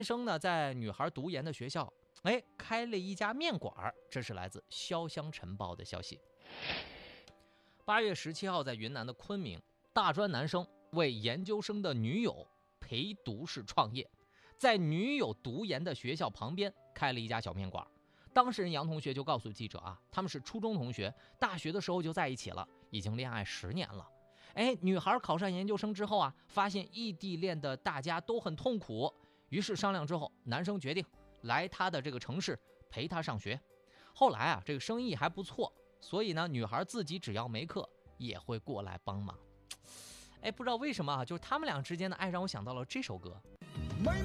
生呢在女孩读研的学校，开了一家面馆，这是来自潇湘晨报的消息。8月17号，在云南的昆明，大专男生为研究生的女友陪读式创业，在女友读研的学校旁边开了一家小面馆。当事人杨同学就告诉记者他们是初中同学，大学的时候就在一起了，已经恋爱10年了。女孩考上研究生之后发现异地恋的大家都很痛苦，于是商量之后，男生决定来他的这个城市陪她上学。后来这个生意还不错，所以呢，女孩自己只要没课也会过来帮忙。不知道为什么就是他们俩之间的爱让我想到了这首歌。